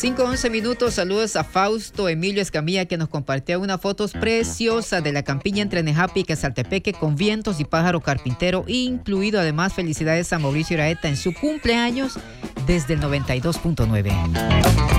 5:11. Saludos a Fausto Emilio Escamilla, que nos compartió unas fotos preciosas de la campiña entre Nejapi y Quezaltepeque con vientos y pájaro carpintero incluido. Además, felicidades a Mauricio Iraeta en su cumpleaños desde el 92.9.